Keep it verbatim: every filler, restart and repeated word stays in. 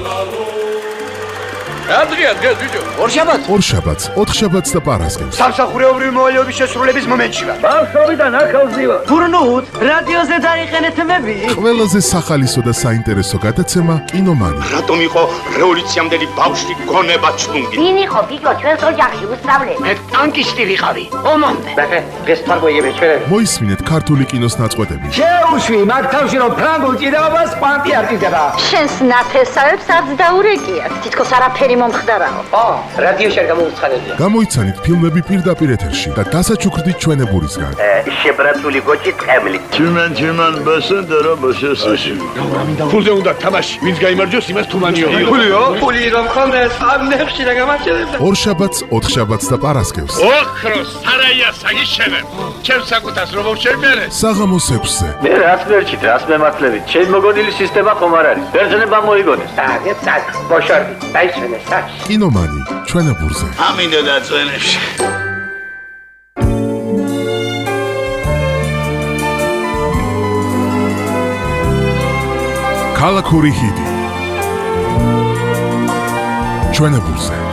Adria, დღეს ბიჭო. ორშაბათს. ორშაბათს, ოთხშაბათს და პარასკევს. სამსახურეობრივი მოვალეობის შესრულების მომენტში ვარ. ბავშვობიდან ახალზივა. გურნუთ, რადიოზე დაიყენეთ თემები. ყველაზე სახალისო და საინტერესო გადაცემა კინომანი. რატომ იყო რევოლუციამდელი ბავშვი გონება ჩუნგი? ვინ იყო ბიჭო ჩვენს ოჯახში უსწავლელი? მე ტანკისტი ვიყავი. ომამდე. ბეთე, დღეს თარგოიები ჩვენები. მოისმინეთ ქართული კინოს ნაწყვეტები. შეუშვი მაგ თავში რომ ფრანგულ ჭიდაობას კვანტი არ ჭირდება. შენს ნათესავებს არც დაურეკიათ. თითქოს არაფერი მომხდარაო. ო, რადიოში არ გამოვცხადებია. გამოიცანით ფილმები პირდაპირ ეთერში და დასაჩუქრდით ჩვენებურისგან. შებრაცული გოჭი ტყემლი. Чиман, чиман, басендера, басესაში. ფულზე უნდა თამაში. ვინც გაიმარჯვოს, იმას თუმანიო. ფულიო? ფული რომ ხონდეს, ამ ნებში და გამარჯვებდა. ორშაბათს, ოთხშაბათს და პარასკევს. ოქროს სარაია საგიშენებ. ჩემ საკუთას რომ შევმერე. საღამოს ექვსზე. მე რაც მერჩით, რას მემართლებით. ჩემი მოგონილი სისტემა ხომ არ არის. ბერძნება მოიგონეს. აგეთ სად, ბოშორდი, დაიშვენეს სად. კინომანი, ჩვენებურზე. ამინდა დაწვენებში. ქალაქური ჰიდი. ჩვენებურზე.